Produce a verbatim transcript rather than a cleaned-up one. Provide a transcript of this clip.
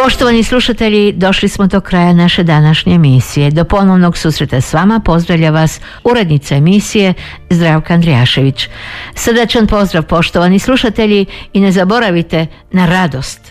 Poštovani slušatelji, došli smo do kraja naše današnje emisije. Do ponovnog susreta s vama pozdravlja vas urednica emisije Zdravka Andrijašević. Srdačan pozdrav, poštovani slušatelji, i ne zaboravite na radost.